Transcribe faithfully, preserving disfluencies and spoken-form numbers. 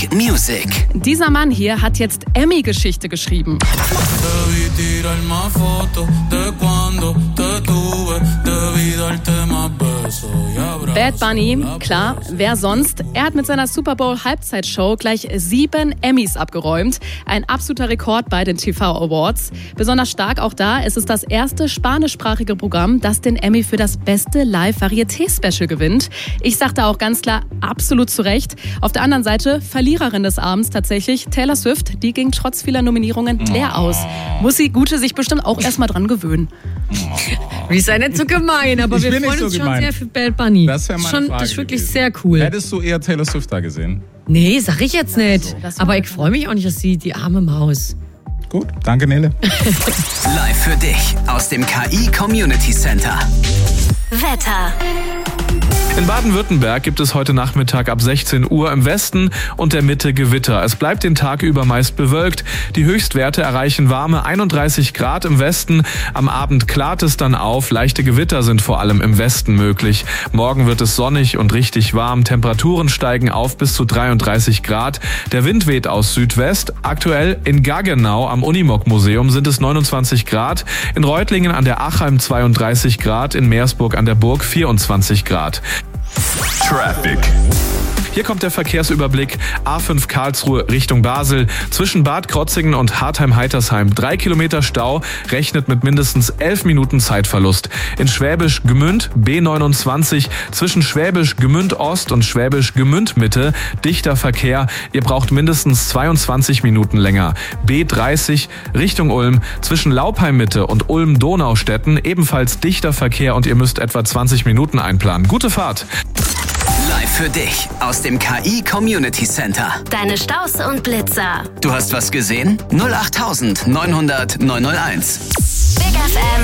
Music. Dieser Mann hier hat jetzt Emmy-Geschichte geschrieben. Bad Bunny, klar, wer sonst? Er hat mit seiner Super Bowl-Halbzeitshow gleich sieben Emmys abgeräumt. Ein absoluter Rekord bei den T V Awards. Besonders stark auch da, es ist das erste spanischsprachige Programm, das den Emmy für das beste Live-Varieté-Special gewinnt. Ich sagte auch ganz klar, absolut zu Recht. Auf der anderen Seite, Verliererin des Abends tatsächlich, Taylor Swift, die ging trotz vieler Nominierungen leer aus. Muss sie Gute sich bestimmt auch erstmal dran gewöhnen. Wir sind nicht so gemein, aber Ich wir bin nicht freuen so uns schon gemein. sehr für Bad Bunny. Das wäre meine schon, Frage Das ist wirklich gewesen. sehr cool. Hättest du eher Taylor Swift da gesehen? Nee, sag ich jetzt nicht. das war Aber ich freue mich auch nicht, dass sie die arme Maus. Gut, danke Nele. Live für dich aus dem K I Community Center. Wetter. In Baden-Württemberg gibt es heute Nachmittag ab sechzehn Uhr im Westen und der Mitte Gewitter. Es bleibt den Tag über meist bewölkt. Die Höchstwerte erreichen warme einunddreißig Grad im Westen. Am Abend klart es dann auf. Leichte Gewitter sind vor allem im Westen möglich. Morgen wird es sonnig und richtig warm. Temperaturen steigen auf bis zu dreiunddreißig Grad. Der Wind weht aus Südwest. Aktuell in Gaggenau am Unimog-Museum sind es neunundzwanzig Grad. In Reutlingen an der Achalm zweiunddreißig Grad. In Meersburg an der Burg vierundzwanzig Grad. Traffic. Hier kommt der Verkehrsüberblick. A fünf Karlsruhe Richtung Basel. Zwischen Bad Krotzingen und Hartheim-Heitersheim drei Kilometer Stau. Rechnet mit mindestens elf Minuten Zeitverlust. In Schwäbisch Gmünd B neunundzwanzig. Zwischen Schwäbisch Gmünd Ost und Schwäbisch Gmünd Mitte. Dichter Verkehr. Ihr braucht mindestens zweiundzwanzig Minuten länger. B dreißig Richtung Ulm. Zwischen Laupheim Mitte und Ulm Donaustetten. Ebenfalls dichter Verkehr und ihr müsst etwa zwanzig Minuten einplanen. Gute Fahrt. Live für dich aus dem K I Community Center. Deine Staus und Blitzer. Du hast was gesehen? null acht neunhundert neunhunderteins. Big F M.